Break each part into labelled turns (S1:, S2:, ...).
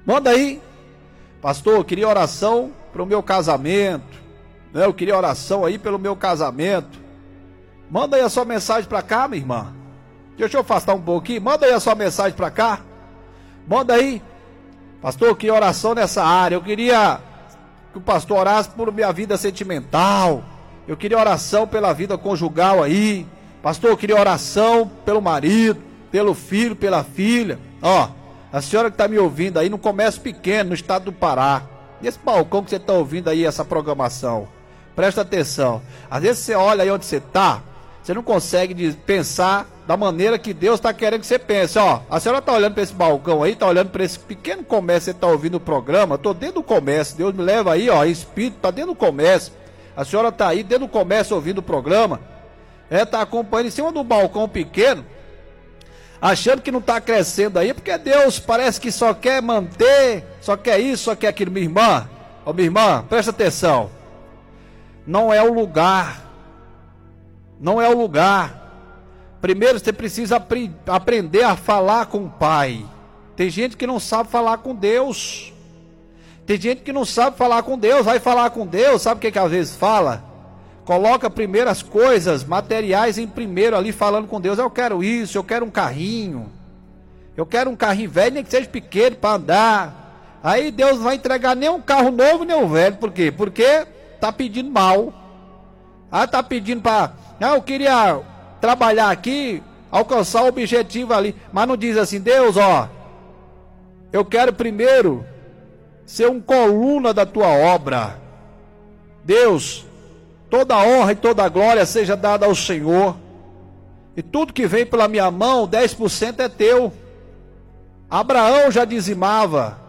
S1: Manda aí. Pastor, eu queria oração para o meu casamento, né? Eu queria oração aí pelo meu casamento. Manda aí a sua mensagem para cá, minha irmã. Deixa eu afastar um pouquinho. Manda aí a sua mensagem para cá. Manda aí. Pastor, eu queria oração nessa área. Eu queria que o pastor orasse por minha vida sentimental. Eu queria oração pela vida conjugal aí. Pastor, eu queria oração pelo marido, pelo filho, pela filha. Ó, a senhora que está me ouvindo aí no comércio pequeno, no estado do Pará. Nesse balcão que você está ouvindo aí essa programação. Presta atenção. Às vezes você olha aí onde você está, você não consegue pensar da maneira que Deus está querendo que você pense. Ó, a senhora está olhando para esse balcão aí, está olhando para esse pequeno comércio, você está ouvindo o programa. Estou dentro do comércio, Deus me leva aí, ó, espírito, está dentro do comércio. A senhora está aí dentro do comércio ouvindo o programa. Está acompanhando em cima do balcão pequeno, achando que não está crescendo aí, porque Deus parece que só quer manter, só quer isso, só quer aquilo. Minha irmã, ó, minha irmã, presta atenção. Não é o lugar. Não é o lugar. Primeiro você precisa aprender a falar com o Pai. Tem gente que não sabe falar com Deus. Tem gente que não sabe falar com Deus. Vai falar com Deus, sabe o que às vezes fala? Coloca primeiro as coisas materiais em primeiro ali, falando com Deus. Eu quero isso, eu quero um carrinho. Eu quero um carrinho velho, nem que seja pequeno para andar. Aí Deus não vai entregar nem um carro novo, nem um velho. Por quê? Porque está pedindo mal. Está pedindo para... eu queria trabalhar aqui, alcançar o objetivo ali. Mas não diz assim, Deus, ó, eu quero primeiro ser um coluna da tua obra. Deus, toda a honra e toda a glória seja dada ao Senhor. E tudo que vem pela minha mão, 10% é teu. Abraão já dizimava.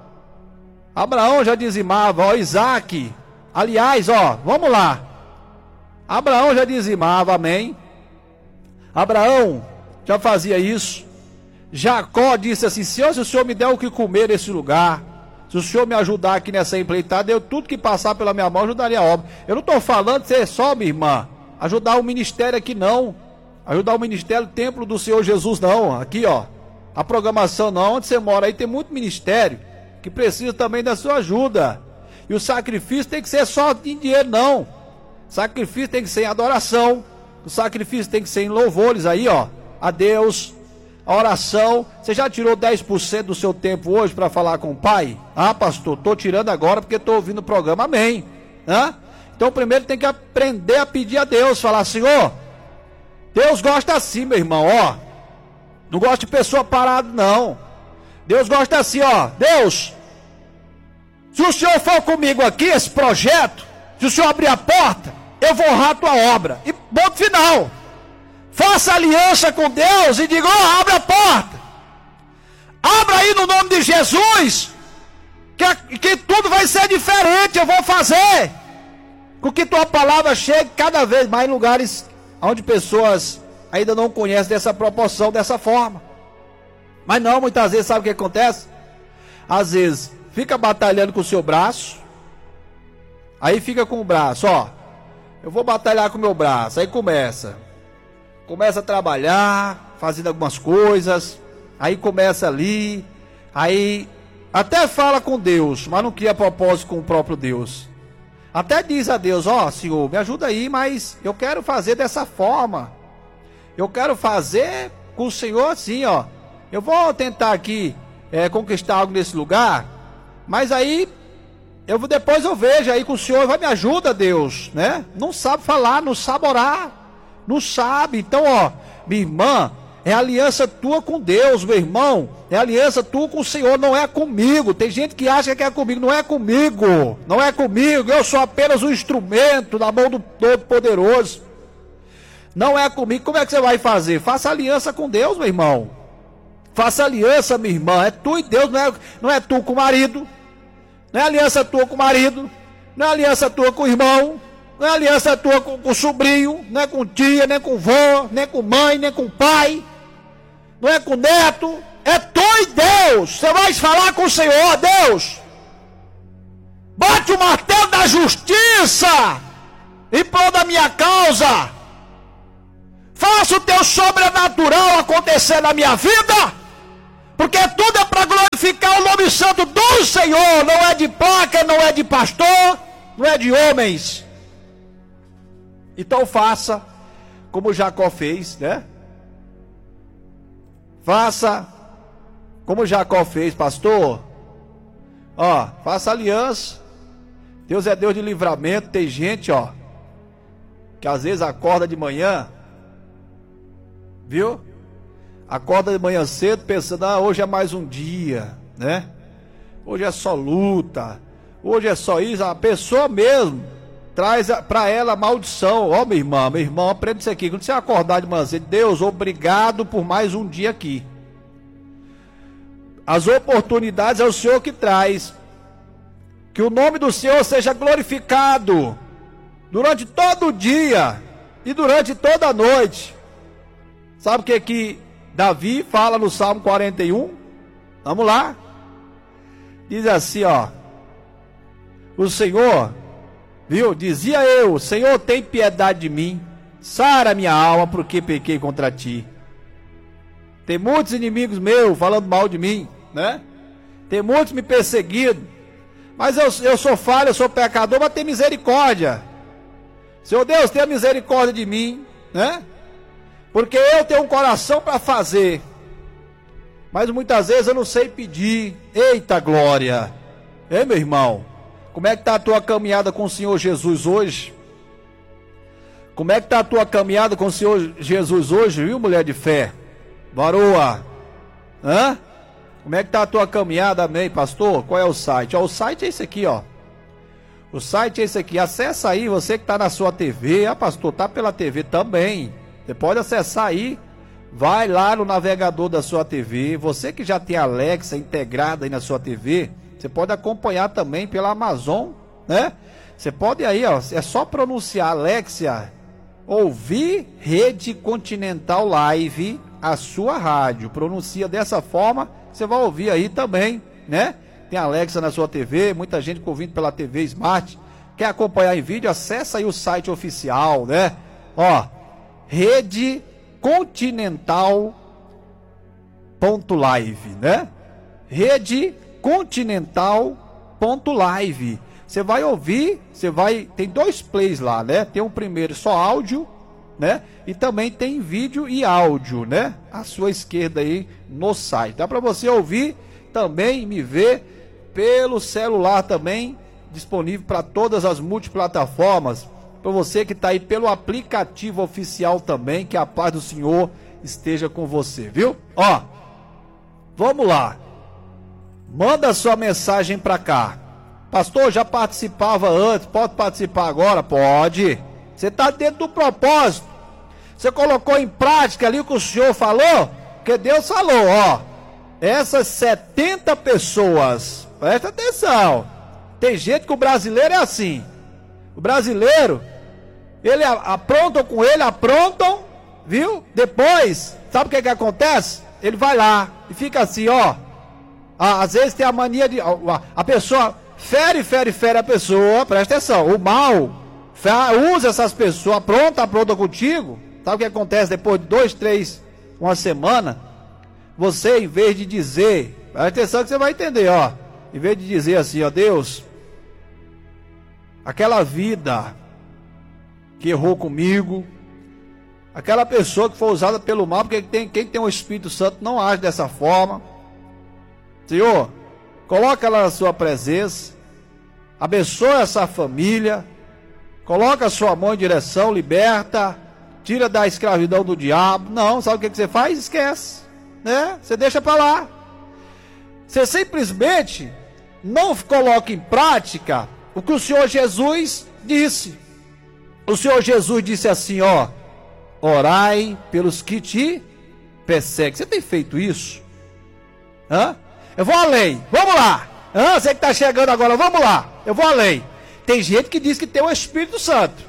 S1: Ó, Isaac. Aliás, ó, vamos lá. Abraão já dizimava, amém. Abraão já fazia isso. Jacó disse assim, Senhor, se o Senhor me der o que comer nesse lugar, se o Senhor me ajudar aqui nessa empreitada, eu tudo que passar pela minha mão ajudaria a obra. Eu não estou falando de ser só, minha irmã, ajudar o ministério aqui não. Ajudar o ministério, o templo do Senhor Jesus não. Aqui, ó, a programação não. Onde você mora aí tem muito ministério que precisa também da sua ajuda. E o sacrifício tem que ser só em dinheiro não. O sacrifício tem que ser em adoração. O sacrifício tem que ser em louvores aí, ó, a Deus. A oração. Você já tirou 10% do seu tempo hoje para falar com o Pai? Ah, pastor, estou tirando agora porque estou ouvindo o programa, amém. Então primeiro tem que aprender a pedir a Deus. Falar, Senhor, Deus gosta assim, meu irmão, ó. Não gosta de pessoa parada não. Deus gosta assim, ó. Deus, se o Senhor for comigo aqui, esse projeto, se o Senhor abrir a porta, eu vou honrar a tua obra. E ponto final. Faça aliança com Deus e diga, ó, abre a porta. Abra aí no nome de Jesus. Que tudo vai ser diferente, eu vou fazer. Com que tua palavra chegue cada vez mais em lugares onde pessoas ainda não conhecem dessa proporção, dessa forma. Mas não, muitas vezes sabe o que acontece? Às vezes fica batalhando com o seu braço. Aí fica com o braço, ó. Eu vou batalhar com o meu braço. Aí começa a trabalhar, fazendo algumas coisas. Aí começa ali. Aí até fala com Deus, mas não cria propósito com o próprio Deus. Até diz a Deus, ó, Senhor, me ajuda aí, mas eu quero fazer dessa forma. Eu quero fazer com o Senhor assim, ó. Eu vou tentar aqui conquistar algo nesse lugar, mas aí depois eu vejo aí com o Senhor, vai me ajuda, Deus, né? Não sabe falar, não sabe orar, não sabe. Então, ó, minha irmã, é aliança tua com Deus, meu irmão. É aliança tua com o Senhor, não é comigo. Tem gente que acha que é comigo, não é comigo. Não é comigo, eu sou apenas um instrumento na mão do Todo-Poderoso. Não é comigo. Como é que você vai fazer? Faça aliança com Deus, meu irmão. Faça aliança, minha irmã. É tu e Deus, não é tu com o marido. Não é aliança tua com o marido. Não é aliança tua com o irmão. Não é aliança tua com o sobrinho. Não é com tia, nem com vó, nem com mãe, nem com pai. Não é com neto. É tu e Deus. Você vai falar com o Senhor, Deus. Bate o martelo da justiça em prol da minha causa. Faça o teu sobrenatural acontecer na minha vida. Porque tudo é para glorificar o nome santo do Senhor, não é de placa, não é de pastor, não é de homens. Então faça como Jacó fez, né? Faça como Jacó fez, pastor. Ó, faça aliança. Deus é Deus de livramento. Tem gente, ó, que às vezes acorda de manhã, viu? Acorda de manhã cedo pensando, hoje é mais um dia, né? Hoje é só luta, hoje é só isso. A pessoa mesmo traz para ela maldição. Ó, minha irmã, meu irmão, aprenda isso aqui. Quando você acordar de manhã cedo, Deus, obrigado por mais um dia aqui. As oportunidades é o Senhor que traz. Que o nome do Senhor seja glorificado durante todo o dia e durante toda a noite. Sabe o que Davi fala no Salmo 41? Vamos lá. Diz assim, ó: o Senhor, viu? Dizia eu: Senhor, tem piedade de mim, sara minha alma, porque pequei contra ti. Tem muitos inimigos meus falando mal de mim, né? Tem muitos me perseguindo, mas eu sou falho, eu sou pecador, mas tem misericórdia. Senhor Deus, tenha misericórdia de mim, né? Porque eu tenho um coração para fazer, mas muitas vezes eu não sei pedir. Eita glória! Ei, meu irmão, como é que está a tua caminhada com o Senhor Jesus hoje? Como é que está a tua caminhada com o Senhor Jesus hoje, viu, mulher de fé? Varoa! Hã? Como é que está a tua caminhada, amém, pastor? Qual é o site? Ó, o site é esse aqui, ó. O site é esse aqui. Acessa aí, você que está na sua TV. Pastor, está pela TV também. Você pode acessar aí. Vai lá no navegador da sua TV. Você que já tem a Alexa integrada aí na sua TV, você pode acompanhar também pela Amazon, né? Você pode aí, ó, é só pronunciar Alexia, ouvir Rede Continental Live, a sua rádio. Pronuncia dessa forma, você vai ouvir aí também, né? Tem Alexa na sua TV, muita gente ouvindo pela TV Smart. Quer acompanhar em vídeo? Acessa aí o site oficial, né? Ó, Rede Continental.live, né? Rede Continental.live. Você vai ouvir, tem 2 plays lá, né? Tem um primeiro só áudio, né? E também tem vídeo e áudio, né? À sua esquerda aí no site. Dá para você ouvir também, me ver pelo celular também, disponível para todas as multiplataformas. Para você que está aí pelo aplicativo oficial também, que a paz do Senhor esteja com você, viu? Ó, vamos lá. Manda sua mensagem para cá. Pastor, já participava antes, pode participar agora? Pode. Você está dentro do propósito. Você colocou em prática ali o que o Senhor falou? Porque Deus falou, ó. Essas 70 pessoas, presta atenção. Tem gente que o brasileiro é assim. O brasileiro, ele aprontam, viu? Depois, sabe o que acontece? Ele vai lá e fica assim, ó. Às vezes tem a mania de... A pessoa fere a pessoa, presta atenção. O mal usa essas pessoas, apronta contigo. Sabe o que acontece depois de 2, 3, uma semana? Você, em vez de dizer, presta atenção que você vai entender, ó. Em vez de dizer assim, ó, Deus, aquela vida que errou comigo, aquela pessoa que foi usada pelo mal, porque quem tem o Espírito Santo não age dessa forma. Senhor, coloca ela na sua presença, abençoa essa família, coloca a sua mão em direção, liberta, tira da escravidão do diabo. Não, sabe o que você faz? Esquece, né? Você deixa para lá. Você simplesmente não coloca em prática o que o Senhor Jesus disse. O Senhor Jesus disse assim, ó: orai pelos que te perseguem. Você tem feito isso? Hã? Eu vou além, vamos lá. Você que está chegando agora, vamos lá. Eu vou além. Tem gente que diz que tem o Espírito Santo.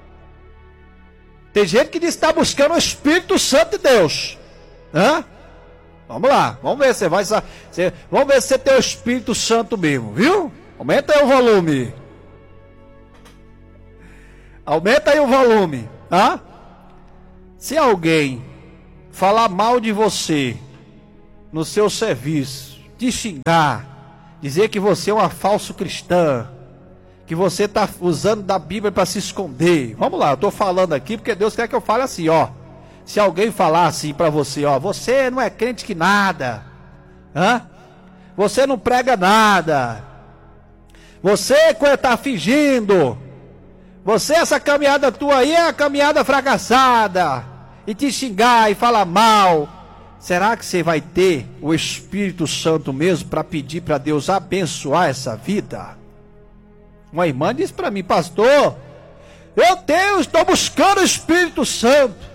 S1: Tem gente que diz que está buscando o Espírito Santo de Deus. Vamos lá, vamos ver se vamos ver se você tem o Espírito Santo mesmo, viu? Aumenta aí o volume. Aumenta aí o volume, tá? Se alguém falar mal de você no seu serviço, te xingar, dizer que você é uma falso cristã, que você está usando da Bíblia para se esconder. Vamos lá, eu estou falando aqui porque Deus quer que eu fale assim, ó. Se alguém falar assim para você, ó, você não é crente que nada, você não prega nada, você está fingindo, você, essa caminhada tua aí é a caminhada fracassada, e te xingar e falar mal, será que você vai ter o Espírito Santo mesmo para pedir para Deus abençoar essa vida? Uma irmã disse para mim, pastor, estou buscando o Espírito Santo.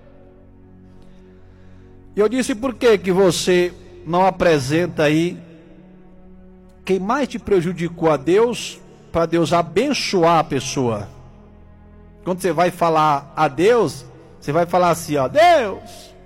S1: E eu disse, por que você não apresenta aí quem mais te prejudicou a Deus, para Deus abençoar a pessoa? Quando você vai falar a Deus, você vai falar assim, ó, Deus,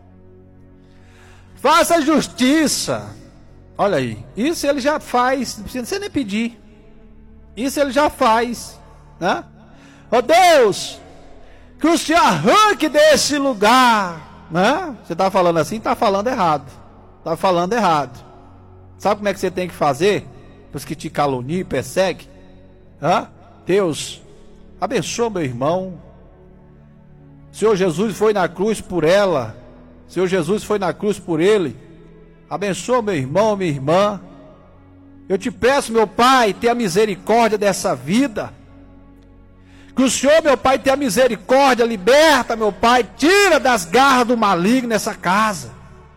S1: faça justiça. Olha aí, isso ele já faz, não precisa você nem pedir. Isso ele já faz, né? Ó Deus, que o Senhor arranque desse lugar, né? Você está falando assim, está falando errado. Está falando errado. Sabe como é que você tem que fazer? Os que te caluniam e perseguem. Deus, abençoa meu irmão. O Senhor Jesus foi na cruz por ela. O Senhor Jesus foi na cruz por ele. Abençoa meu irmão, minha irmã. Eu te peço, meu Pai, tenha misericórdia dessa vida. Que o Senhor, meu Pai, tenha misericórdia, liberta, meu Pai, tira das garras do maligno essa casa.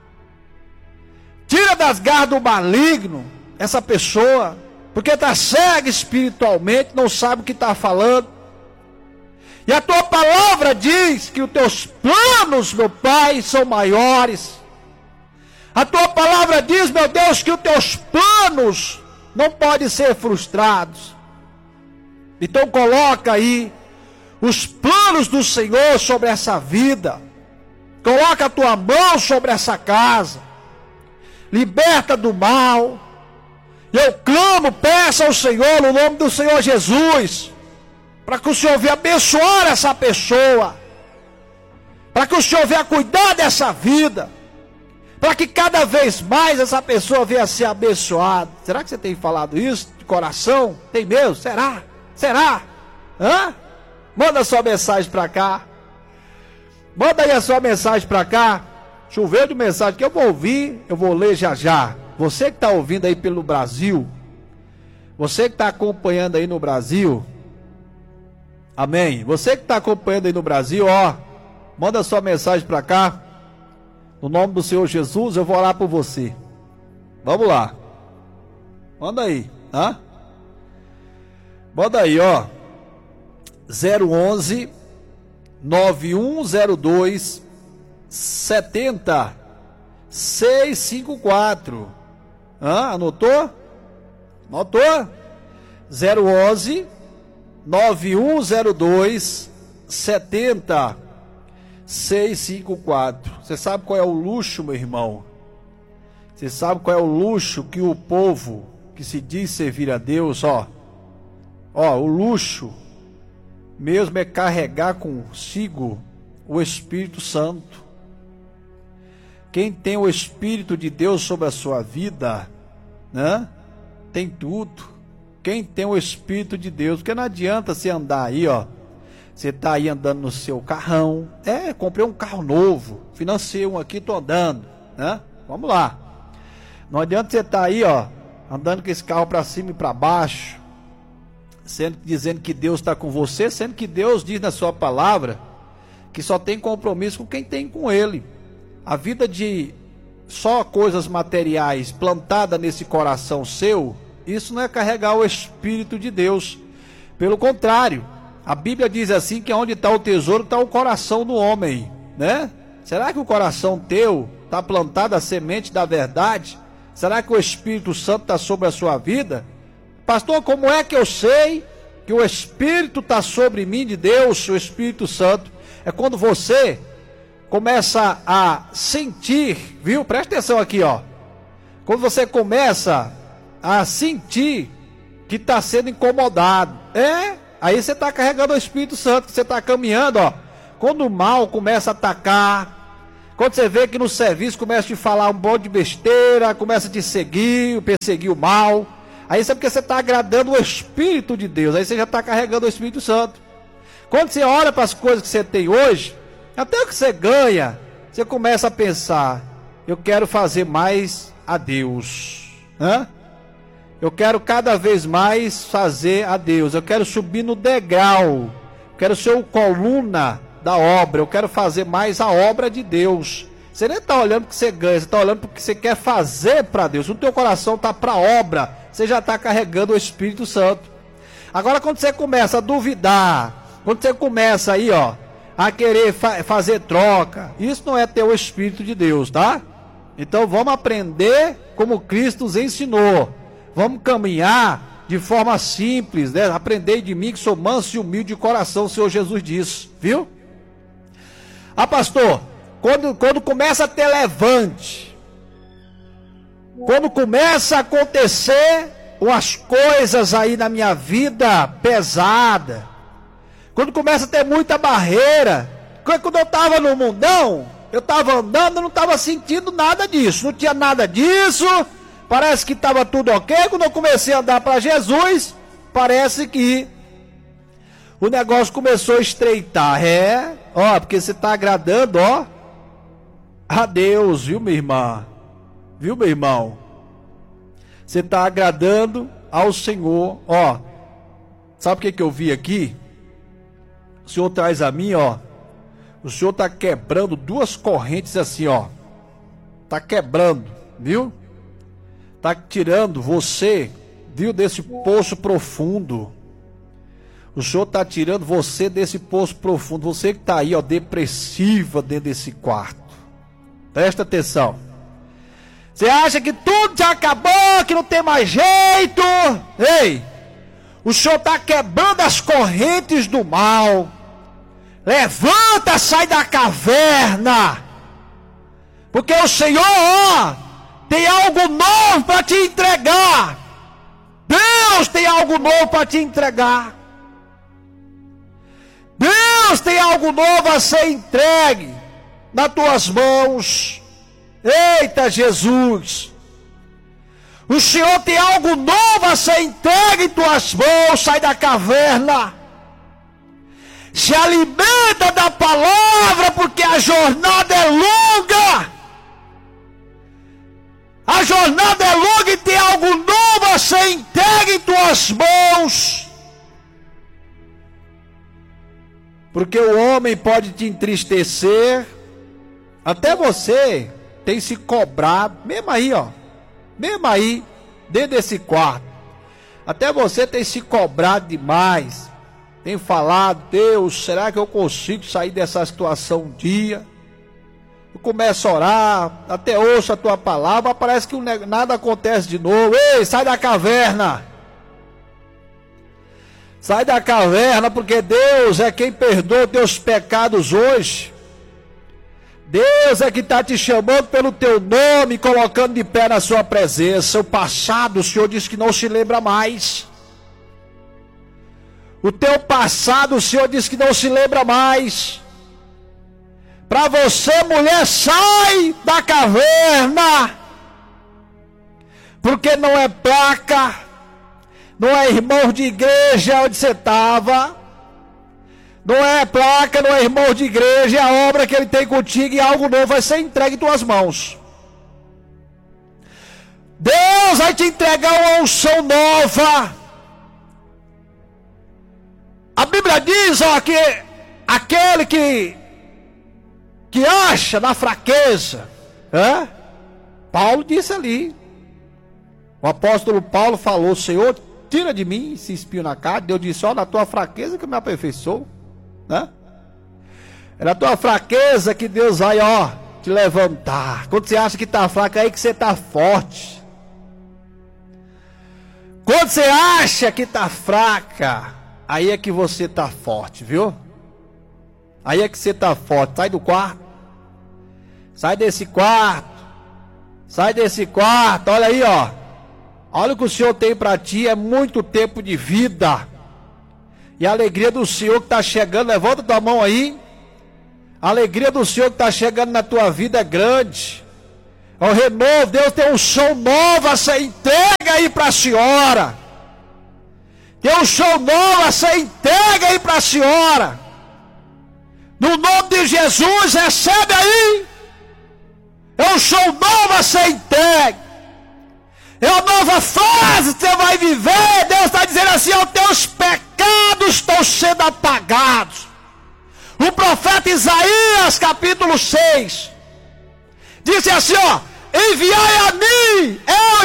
S1: Tira das garras do maligno essa pessoa, porque está cega espiritualmente, não sabe o que está falando. E a tua palavra diz que os teus planos, meu Pai, são maiores. A tua palavra diz, meu Deus, que os teus planos não podem ser frustrados. Então coloca aí os planos do Senhor sobre essa vida. Coloca a tua mão sobre essa casa. Liberta do mal. Eu clamo, peço ao Senhor, no nome do Senhor Jesus, para que o Senhor venha abençoar essa pessoa, para que o Senhor venha cuidar dessa vida, para que cada vez mais essa pessoa venha ser abençoada. Será que você tem falado isso de coração? Tem mesmo? Será? Será? Manda sua mensagem para cá. Manda aí a sua mensagem para cá. Chover de mensagem que eu vou ouvir, eu vou ler já já. Você que está ouvindo aí pelo Brasil, você que está acompanhando aí no Brasil, amém? Você que está acompanhando aí no Brasil, ó, manda sua mensagem para cá. No nome do Senhor Jesus, eu vou orar por você. Vamos lá. Manda aí, Manda aí, ó. 011 9102 70 654. Anotou? Anotou? 011 9102 70 654. Você sabe qual é o luxo, meu irmão? Você sabe qual é o luxo que o povo que se diz servir a Deus, o luxo mesmo é carregar consigo o Espírito Santo. Quem tem o Espírito de Deus sobre a sua vida, tem tudo. Quem tem o Espírito de Deus, porque não adianta você andar aí, você está aí andando no seu carrão. Comprei um carro novo, financei um aqui, estou andando, Vamos lá. Não adianta você estar aí, andando com esse carro para cima e para baixo, dizendo que Deus está com você, sendo que Deus diz na sua palavra que só tem compromisso com quem tem com Ele. A vida de só coisas materiais plantada nesse coração seu, isso não é carregar o Espírito de Deus. Pelo contrário, a Bíblia diz assim que onde está o tesouro está o coração do homem, Será que o coração teu está plantado a semente da verdade? Será que o Espírito Santo está sobre a sua vida? Pastor, como é que eu sei que o Espírito está sobre mim de Deus, o Espírito Santo? É quando você começa a sentir, viu? Presta atenção aqui, Quando você começa a sentir que está sendo incomodado, aí você está carregando o Espírito Santo, você está caminhando, Quando o mal começa a atacar, Quando você vê que no serviço começa a te falar um monte de besteira, começa a te seguir, perseguir o mal, aí isso é porque você está agradando o Espírito de Deus, aí você já está carregando o Espírito Santo. Quando você olha para as coisas que você tem hoje, até o que você ganha, você começa a pensar: eu quero fazer mais a Deus, eu quero cada vez mais fazer a Deus, eu quero subir no degrau, quero ser o coluna da obra, eu quero fazer mais a obra de Deus. Você nem está olhando para o que você ganha, você está olhando para o que você quer fazer para Deus. O teu coração está para a obra, você já está carregando o Espírito Santo. Agora, quando você começa a duvidar, quando você começa aí, a querer fazer troca, isso não é ter o Espírito de Deus, tá? Então vamos aprender como Cristo nos ensinou. Vamos caminhar de forma simples, né? Aprendei de mim que sou manso e humilde de coração, o Senhor Jesus disse, viu? Pastor, quando começa a ter levante, quando começa a acontecer umas coisas aí na minha vida pesada, quando começa a ter muita barreira, quando eu estava no mundão, eu estava andando, eu não estava sentindo nada disso, não tinha nada disso, parece que estava tudo ok. Quando eu comecei a andar para Jesus, parece que o negócio começou a estreitar. Porque você está agradando, a Deus, viu, minha irmã? Viu, meu irmão? Você está agradando ao Senhor, Sabe o que eu vi aqui? O Senhor traz a mim, o Senhor está quebrando duas correntes assim, está quebrando, viu? Está tirando você, viu, desse poço profundo. O Senhor está tirando você desse poço profundo. Você que está aí, depressiva dentro desse quarto. Presta atenção. Você acha que tudo já acabou, que não tem mais jeito? Ei, o Senhor está quebrando as correntes do mal. Levanta, sai da caverna, porque o Senhor, tem algo novo para te entregar. Deus tem algo novo para te entregar. Deus tem algo novo a ser entregue nas tuas mãos. Eita Jesus, o Senhor tem algo novo a ser entregue em tuas mãos. Sai da caverna, se alimenta da palavra, porque a jornada é longa. A jornada é longa e tem algo novo a ser entregue em tuas mãos. Porque o homem pode te entristecer, até você tem se cobrado, mesmo aí, dentro desse quarto, até você tem se cobrado demais, tem falado: Deus, será que eu consigo sair dessa situação um dia? Eu começo a orar, até ouço a tua palavra, parece que nada acontece de novo. Ei, sai da caverna! Sai da caverna, porque Deus é quem perdoa teus pecados hoje. Deus é que está te chamando pelo teu nome, colocando de pé na sua presença. O passado, o Senhor diz que não se lembra mais. O teu passado, o Senhor diz que não se lembra mais. Para você, mulher, sai da caverna, porque não é placa, não é irmão de igreja onde você estava, não é placa, não é irmão de igreja, é a obra que Ele tem contigo e algo novo vai ser entregue em tuas mãos. Deus vai te entregar uma unção nova. A Bíblia diz, que aquele que acha na fraqueza, Paulo disse ali, o apóstolo Paulo falou: Senhor, tira de mim esse espinho na carne. Deus disse: na tua fraqueza que eu me aperfeiçoo, é na tua fraqueza que Deus vai, te levantar. Quando você acha que está fraco, é aí que você está forte. Quando você acha que está fraca, aí é que você está forte, viu? Aí é que você está forte. Sai do quarto. Sai desse quarto. Sai desse quarto. Olha aí, olha o que o Senhor tem para ti. É muito tempo de vida. E a alegria do Senhor que está chegando. Levanta tua mão aí. A alegria do Senhor que está chegando na tua vida é grande. É o renovo. Deus tem um show novo a ser entregue aí para a senhora. Tem um show novo a ser entregue aí para a senhora. No nome de Jesus, recebe aí. É um show novo a ser entregue. É uma nova fase que você vai viver. Deus está dizendo assim: os teus pecados estão sendo apagados. O profeta Isaías, capítulo 6, disse assim: enviai a mim,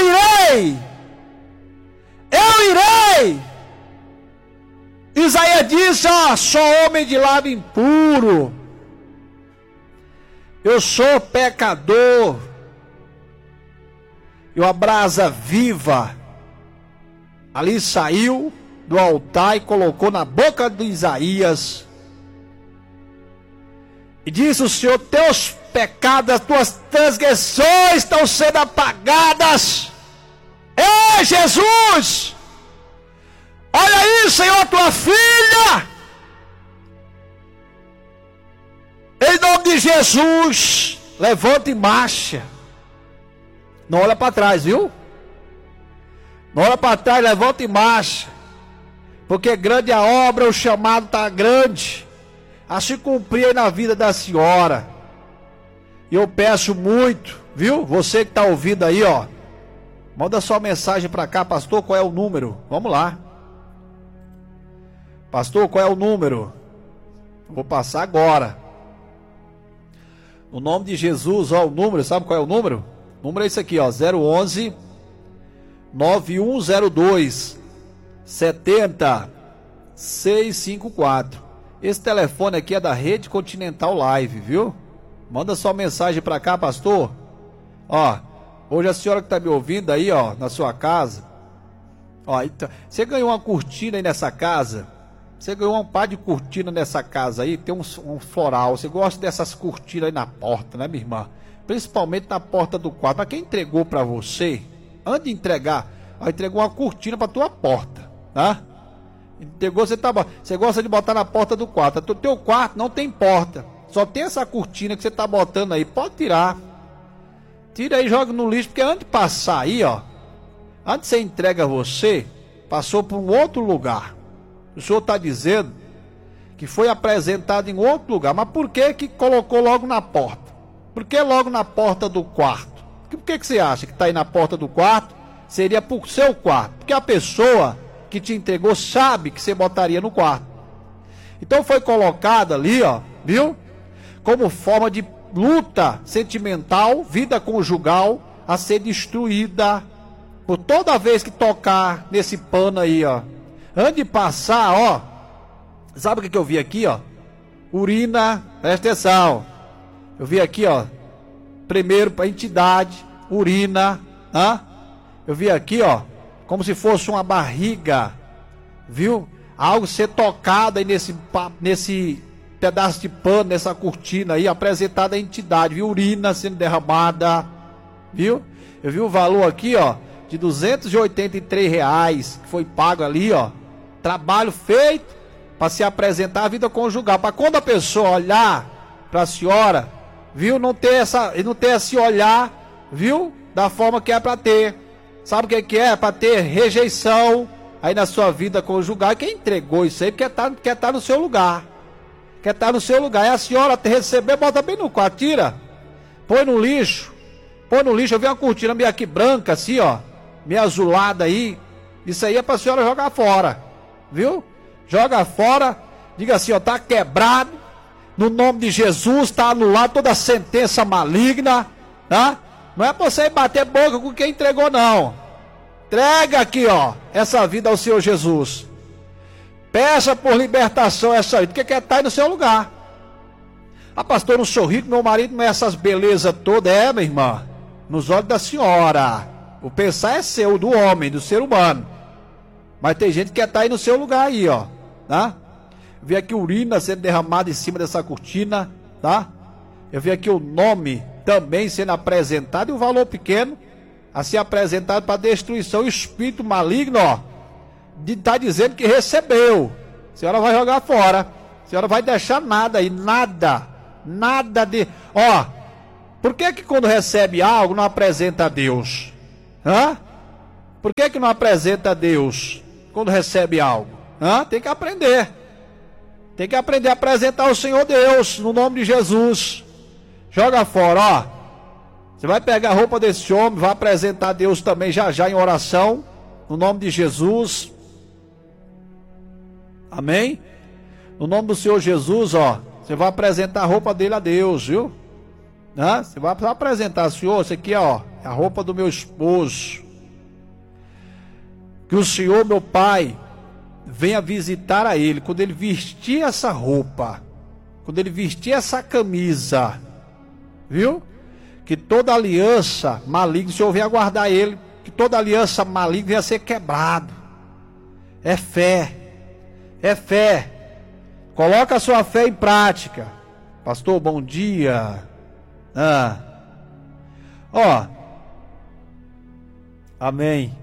S1: eu irei. Isaías disse: sou homem de lábio impuro, eu sou pecador. E uma brasa viva ali saiu do altar e colocou na boca de Isaías. E disse o Senhor: teus pecados, as tuas transgressões estão sendo apagadas. Ei, Jesus! Olha aí, Senhor, tua filha! Em nome de Jesus, levanta e marcha. Não olha para trás, viu? Não olha para trás, levanta e marcha. Porque grande é a obra, o chamado está grande a se cumprir aí na vida da senhora. E eu peço muito, viu? Você que está ouvindo aí, manda sua mensagem para cá. Pastor, qual é o número? Vamos lá. Pastor, qual é o número? Vou passar agora. No nome de Jesus, o número, sabe qual é o número? O número é esse aqui, 011 9102 70654. Esse telefone aqui é da Rede Continental Live, viu? Manda sua mensagem para cá, pastor. Hoje a senhora que está me ouvindo aí, na sua casa. Então, você ganhou uma cortina aí nessa casa? Você ganhou um par de cortina nessa casa aí? Tem um floral. Você gosta dessas cortinas aí na porta, né, minha irmã? Principalmente na porta do quarto. Mas quem entregou para você, antes de entregar, entregou uma cortina para tua porta, tá? Entregou, você gosta de botar na porta do quarto. O teu quarto não tem porta, só tem essa cortina que você está botando aí. Pode tirar. Tira aí e joga no lixo, porque antes de passar aí, antes de você entrega você, passou por um outro lugar. O senhor está dizendo que foi apresentado em outro lugar. Mas por que que colocou logo na porta? Por que logo na porta do quarto? Por que você acha que está aí na porta do quarto? Seria para o seu quarto. Porque a pessoa que te entregou sabe que você botaria no quarto. Então foi colocado ali, viu? Como forma de luta sentimental, vida conjugal a ser destruída. Por toda vez que tocar nesse pano aí, antes de passar, sabe o que eu vi aqui, Urina, presta atenção. Eu vi aqui, primeiro para a entidade, urina, Eu vi aqui, como se fosse uma barriga, viu? Algo ser tocado aí nesse pedaço de pano, nessa cortina aí, apresentada a entidade, viu? Urina sendo derramada, viu? Eu vi o valor aqui, de R$283, que foi pago ali, trabalho feito para se apresentar a vida conjugal, para quando a pessoa olhar para a senhora, viu, não ter esse olhar, viu, da forma que é para ter. Sabe o que é? Para ter rejeição aí na sua vida conjugal. E quem entregou isso aí quer estar no seu lugar. Quer estar no seu lugar. E a senhora receber, bota bem no quarto, tira, põe no lixo. Eu vi uma cortina meio aqui branca assim, meio azulada aí. Isso aí é para a senhora jogar fora, viu? Joga fora, diga assim, tá quebrado. No nome de Jesus, está anulado toda sentença maligna, tá? Não é para você bater boca com quem entregou, não. Entrega aqui, essa vida ao Senhor Jesus. Peça por libertação essa vida, porque quer estar aí no seu lugar. Pastor, eu não sou rico, meu marido não é essas belezas todas. Minha irmã, nos olhos da senhora. O pensar é seu, do homem, do ser humano. Mas tem gente que quer estar aí no seu lugar aí, tá? Eu vi aqui urina sendo derramada em cima dessa cortina, tá? Eu vi aqui o nome também sendo apresentado, e o valor pequeno a ser apresentado para destruição. O espírito maligno, está dizendo que recebeu. A senhora vai jogar fora. A senhora vai deixar nada aí, nada. Nada de... Ó, por que quando recebe algo não apresenta a Deus? Hã? Por que não apresenta a Deus quando recebe algo? Hã? Tem que aprender. Tem que aprender a apresentar o Senhor Deus, no nome de Jesus. Joga fora, ó. Você vai pegar a roupa desse homem, vai apresentar a Deus também já em oração, no nome de Jesus. Amém? No nome do Senhor Jesus, ó. Você vai apresentar a roupa dele a Deus, viu? Hã? Você vai apresentar, Senhor, isso aqui, ó, é a roupa do meu esposo. Que o Senhor, meu Pai, venha visitar a ele, quando ele vestir essa roupa, quando ele vestir essa camisa, viu? Que toda aliança maligna, o Senhor venha guardar ele, que toda aliança maligna venha ser quebrado. É fé, é fé. Coloca a sua fé em prática. Pastor, bom dia. Ó, amém.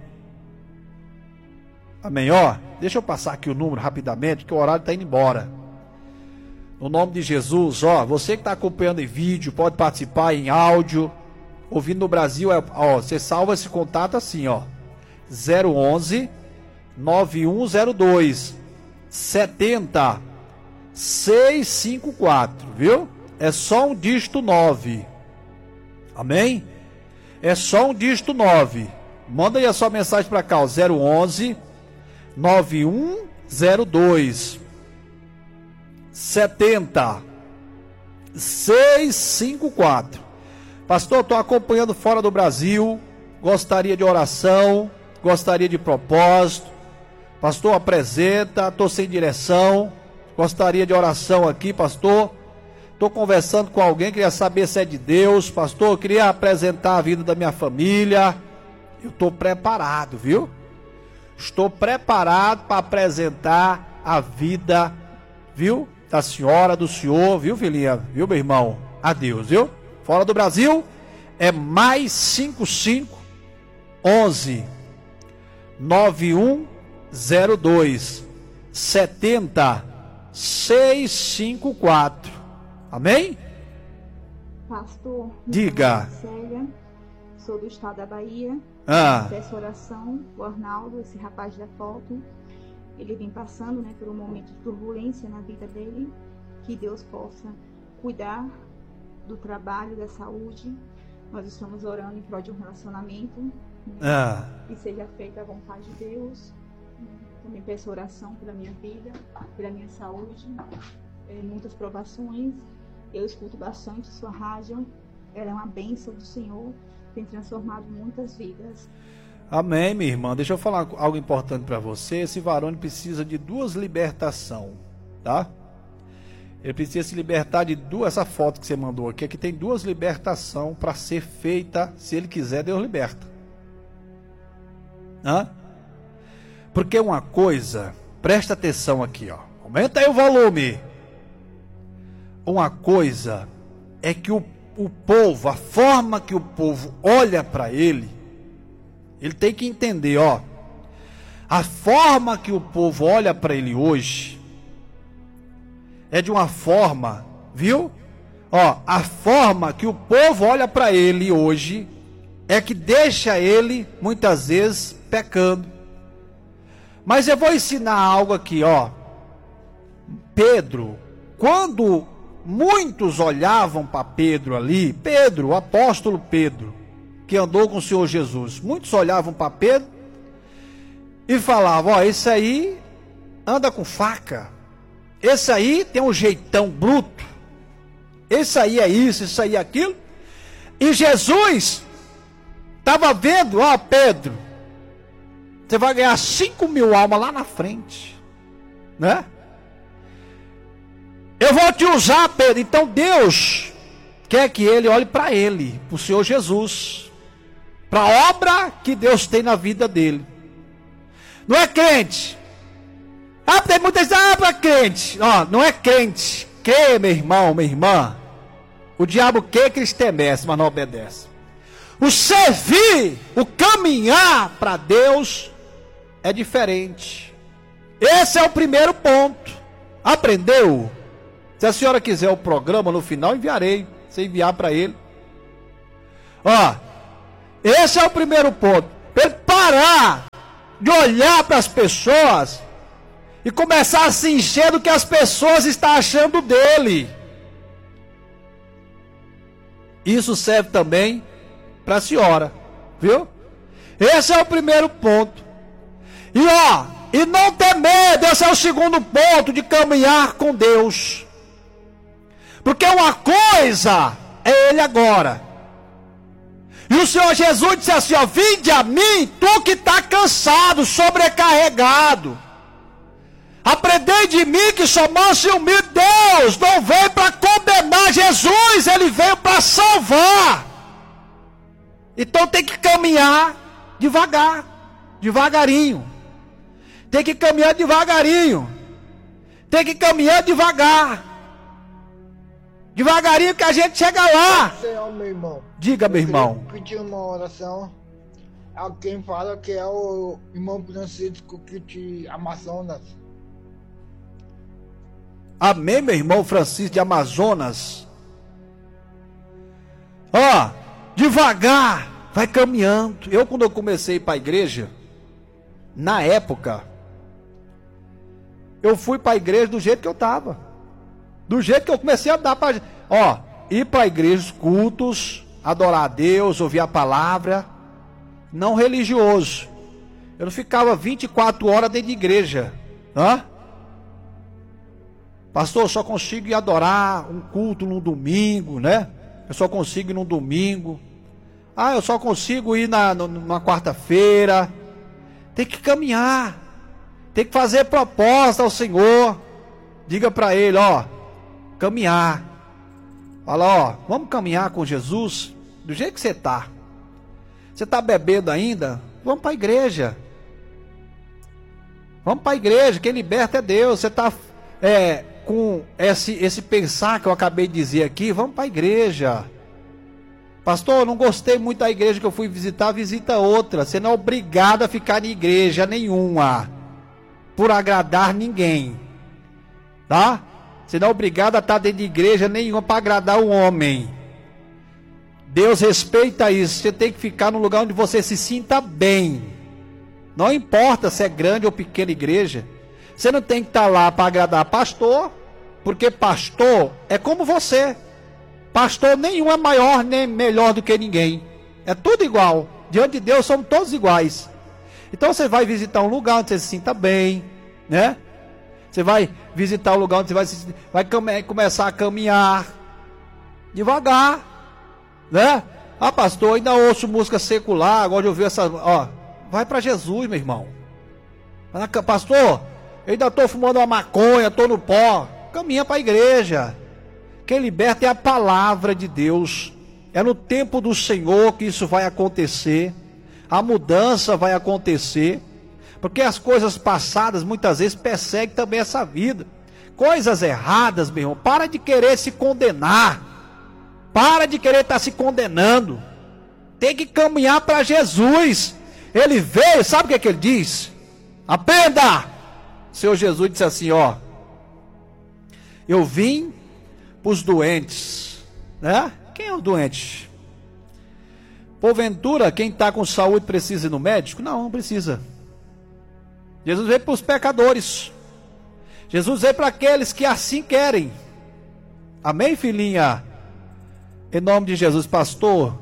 S1: Amém, ó. Deixa eu passar aqui o número rapidamente, que o horário está indo embora. No nome de Jesus, ó, você que está acompanhando em vídeo, pode participar em áudio. Ouvindo no Brasil, ó, você salva esse contato assim, ó. 011 9102 70 654, viu? É só um dígito 9. Amém? É só um dígito 9. Manda aí a sua mensagem para cá, ó, 011 9102 70 654. Pastor, estou acompanhando fora do Brasil, gostaria de oração, gostaria de propósito. Pastor, apresenta, estou sem direção, gostaria de oração aqui, pastor. Estou conversando com alguém, queria saber se é de Deus. Pastor, eu queria apresentar a vida da minha família. Eu estou preparado, viu? Estou preparado para apresentar a vida, viu? Da senhora, do senhor, viu, filhinha? Viu, meu irmão? A Deus, viu? Fora do Brasil, é mais 55 11 9102 70 654. Amém?
S2: Pastor,
S1: diga.
S2: Célia, sou do estado da Bahia. Peço oração, o Arnaldo, esse rapaz da foto, ele vem passando, né, por um momento de turbulência na vida dele, que Deus possa cuidar do trabalho, da saúde. Nós estamos orando em prol de um relacionamento, né, que seja feita a vontade de Deus. Também peço oração pela minha vida, pela minha saúde, muitas provações. Eu escuto bastante sua rádio, ela é uma bênção do Senhor, tem transformado muitas vidas.
S1: Amém, minha irmã. Deixa eu falar algo importante para você. Esse varão precisa de duas libertações, tá? Ele precisa se libertar de duas. Essa foto que você mandou aqui tem duas libertações para ser feita. Se ele quiser, Deus liberta. Porque uma coisa, presta atenção aqui, ó. Aumenta aí o volume. Uma coisa é que o povo, a forma que o povo olha para ele tem que entender, ó. A forma que o povo olha para ele hoje é de uma forma, viu? Ó, a forma que o povo olha para ele hoje é que deixa ele muitas vezes pecando. Mas eu vou ensinar algo aqui, ó. Pedro, quando muitos olhavam para Pedro ali, Pedro, o apóstolo Pedro, que andou com o Senhor Jesus, muitos olhavam para Pedro e falavam, ó, esse aí anda com faca, esse aí tem um jeitão bruto, esse aí é isso, esse aí é aquilo. E Jesus estava vendo, ó, Pedro, você vai ganhar 5.000 almas lá na frente, né? Eu vou te usar, Pedro. Então Deus quer que ele olhe para ele, para o Senhor Jesus, para a obra que Deus tem na vida dele. Não é crente. Tem muita gente, para crente. Não é crente. Que, meu irmão, minha irmã, o diabo quer que eles temessem, mas não obedece. O servir, o caminhar para Deus é diferente. Esse é o primeiro ponto. Aprendeu? Se a senhora quiser o programa, no final enviarei. Você enviar para ele. Ó, esse é o primeiro ponto. Para ele parar de olhar para as pessoas e começar a se encher do que as pessoas estão achando dele. Isso serve também para a senhora, viu? Esse é o primeiro ponto. E ó, e não ter medo, esse é o segundo ponto de caminhar com Deus. Porque uma coisa é Ele agora. E o Senhor Jesus disse assim, ó, vinde a mim, tu que está cansado, sobrecarregado. Aprendei de mim que sou manso e humilde. Deus não veio para condenar Jesus, Ele veio para salvar. Então tem que caminhar devagar, devagarinho. Tem que caminhar devagarinho. Tem que caminhar devagar. Devagarinho que a gente chega lá.
S3: Senhor, meu irmão.
S1: Diga, meu irmão.
S3: Pedir uma oração a quem fala que é o irmão Francisco de Amazonas.
S1: Amém, meu irmão Francisco de Amazonas. Ó, devagar, vai caminhando. Eu, quando eu comecei a ir para a igreja, na época, eu fui para a igreja do jeito que eu estava. Do jeito que eu comecei a dar para... Ó, ir para a igreja, os cultos, adorar a Deus, ouvir a palavra, não religioso. Eu não ficava 24 horas dentro de igreja. Hã? Pastor, eu só consigo ir adorar um culto no domingo, né? Eu só consigo ir no domingo. Ah, eu só consigo ir na quarta-feira. Tem que caminhar. Tem que fazer proposta ao Senhor. Diga para Ele, ó, caminhar. Fala, ó, vamos caminhar com Jesus do jeito que você está. Você está bebendo ainda? Vamos para a igreja. Vamos para a igreja, quem liberta é Deus. Você está com esse pensar que eu acabei de dizer aqui, vamos para a igreja. Pastor, eu não gostei muito da igreja que eu fui visitar, visita outra. Você não é obrigado a ficar em igreja nenhuma, por agradar ninguém. Tá? Você não é obrigado a estar dentro de igreja nenhuma para agradar o homem. Deus respeita isso. Você tem que ficar no lugar onde você se sinta bem. Não importa se é grande ou pequena igreja. Você não tem que estar lá para agradar pastor, porque pastor é como você. Pastor nenhum é maior nem melhor do que ninguém. É tudo igual. Diante de Deus somos todos iguais. Então você vai visitar um lugar onde você se sinta bem, né? Você vai visitar um lugar onde você vai começar a caminhar devagar, né? Ah, pastor, ainda ouço música secular, gosto de ouvir essa... Ó, vai para Jesus, meu irmão. Pastor, eu ainda estou fumando uma maconha, estou no pó. Caminha para a igreja. Quem liberta é a palavra de Deus. É no tempo do Senhor que isso vai acontecer. A mudança vai acontecer. Porque as coisas passadas muitas vezes perseguem também essa vida. Coisas erradas, meu irmão. Para de querer se condenar. Para de querer estar se condenando. Tem que caminhar para Jesus. Ele veio, sabe o que ele diz? Aprenda! O Senhor Jesus disse assim, ó. Eu vim para os doentes, né? Quem é o doente? Porventura, quem está com saúde precisa ir no médico? Não, não precisa. Jesus veio para os pecadores. Jesus veio para aqueles que assim querem. Amém, filhinha? Em nome de Jesus, pastor.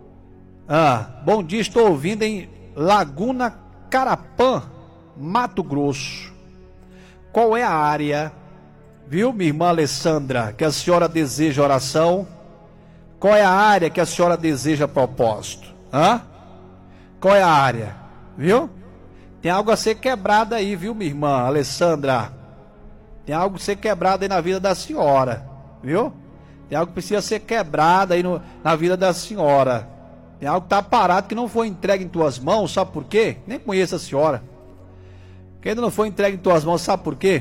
S1: Bom dia, estou ouvindo em Laguna Carapã, Mato Grosso. Qual é a área, viu, minha irmã Alessandra, que a senhora deseja oração? Qual é a área que a senhora deseja propósito? Qual é a área? Viu? Tem algo a ser quebrado aí, viu, minha irmã Alessandra? Tem algo a ser quebrado aí na vida da senhora, viu? Tem algo que precisa ser quebrado aí na vida da senhora. Tem algo que está parado, que não foi entregue em tuas mãos, sabe por quê? Nem conheço a senhora. Que ainda não foi entregue em tuas mãos, sabe por quê?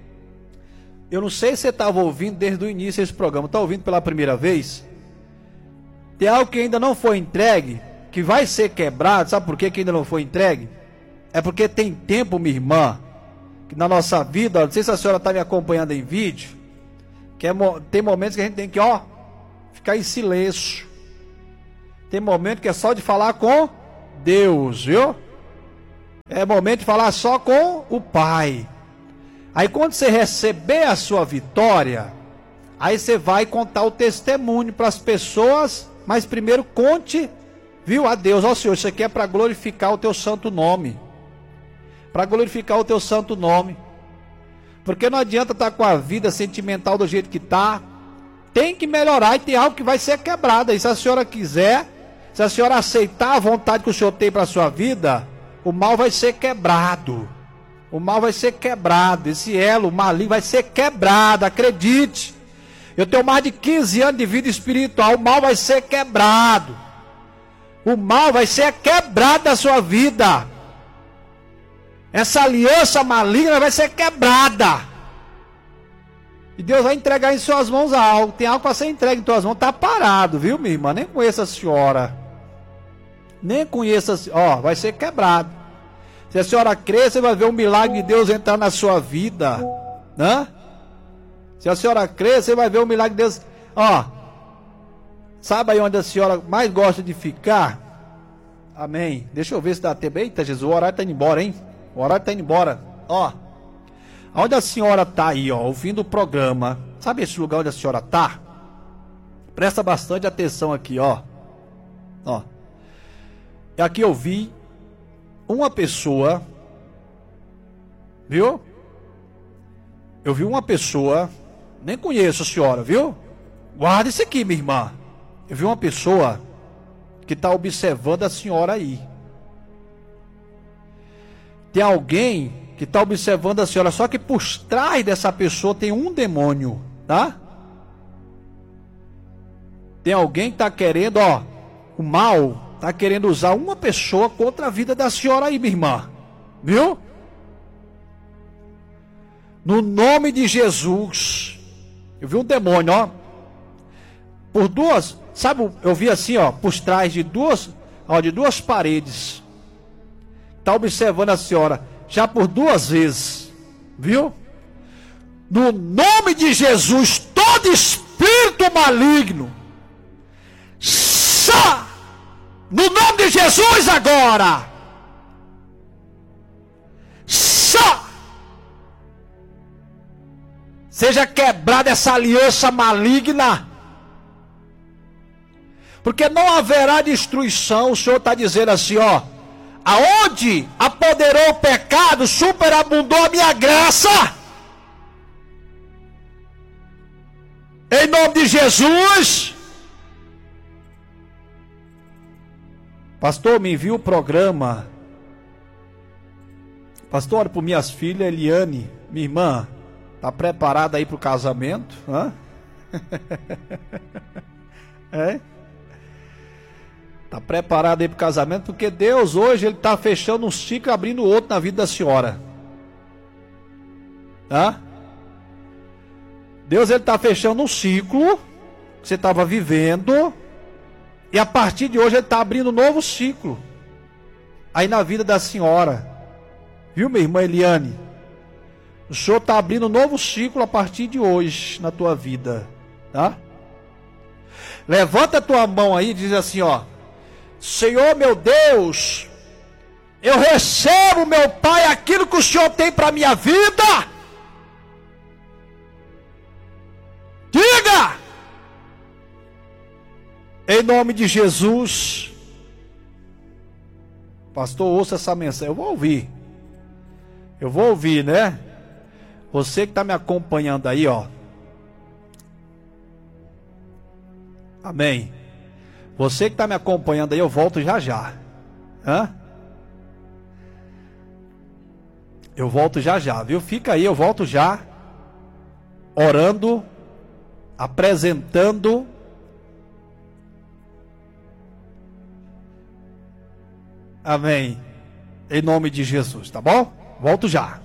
S1: Eu não sei se você estava ouvindo desde o início desse programa, está ouvindo pela primeira vez? Tem algo que ainda não foi entregue, que vai ser quebrado, sabe por quê que ainda não foi entregue? É porque tem tempo, minha irmã, que na nossa vida, não sei se a senhora está me acompanhando em vídeo, Tem momentos que a gente tem que, ficar em silêncio. Tem momento que é só de falar com Deus, viu? É momento de falar só com o Pai. Aí quando você receber a sua vitória, aí você vai contar o testemunho para as pessoas, mas primeiro conte, viu, a Deus. Ó Senhor, isso aqui é para glorificar o teu santo nome. Para glorificar o teu santo nome. Porque não adianta estar com a vida sentimental do jeito que está. Tem que melhorar e tem algo que vai ser quebrado. E se a senhora quiser, se a senhora aceitar a vontade que o Senhor tem para a sua vida, o mal vai ser quebrado. O mal vai ser quebrado. Esse elo maligno vai ser quebrado, acredite. Eu tenho mais de 15 anos de vida espiritual. O mal vai ser quebrado. O mal vai ser quebrado da sua vida. Essa aliança maligna vai ser quebrada. E Deus vai entregar em suas mãos algo. Tem algo para ser entregue em suas mãos. Está parado, viu, minha irmã? Nem conheço a senhora. Nem conheço a senhora. Vai ser quebrado. Se a senhora crer, você vai ver um milagre de Deus entrar na sua vida. Né? Se a senhora crer, você vai ver um milagre de Deus. Sabe aí onde a senhora mais gosta de ficar? Amém. Deixa eu ver se dá tempo. Eita, Jesus, o horário está indo embora, hein? O horário está indo embora. Onde a senhora está aí, ouvindo o programa. Sabe esse lugar onde a senhora está? Presta bastante atenção aqui, E aqui eu vi uma pessoa, viu? Eu vi uma pessoa, nem conheço a senhora, viu? Guarda isso aqui, minha irmã. Eu vi uma pessoa que está observando a senhora aí. Tem alguém que está observando a senhora, só que por trás dessa pessoa tem um demônio, tá? Tem alguém que está querendo, o mal, está querendo usar uma pessoa contra a vida da senhora aí, minha irmã, viu? No nome de Jesus, eu vi um demônio, por duas, sabe, eu vi assim, por trás de duas paredes, está observando a senhora, já por 2 vezes, viu? No nome de Jesus, todo espírito maligno, no nome de Jesus agora, seja quebrada essa aliança maligna, porque não haverá destruição. O Senhor está dizendo assim, aonde apoderou o pecado, superabundou a minha graça. Em nome de Jesus. Pastor, me envia o programa. Pastor, ora por minhas filhas, Eliane, minha irmã, está preparada aí para o casamento? Está preparado aí para o casamento, porque Deus hoje ele está fechando um ciclo, abrindo outro na vida da senhora. Deus ele está fechando um ciclo que você estava vivendo, e a partir de hoje ele está abrindo um novo ciclo aí na vida da senhora. Viu, minha irmã Eliane? O Senhor está abrindo um novo ciclo a partir de hoje na tua vida, tá? Levanta a tua mão aí e diz assim, Senhor meu Deus, eu recebo, meu Pai, aquilo que o Senhor tem para a minha vida. Diga! Em nome de Jesus. Pastor, ouça essa mensagem. Eu vou ouvir, né? Você que está me acompanhando aí, Amém. Você que está me acompanhando aí, eu volto já já. Eu volto já já, viu? Fica aí, eu volto já. Orando, apresentando. Amém. Em nome de Jesus, tá bom? Volto já.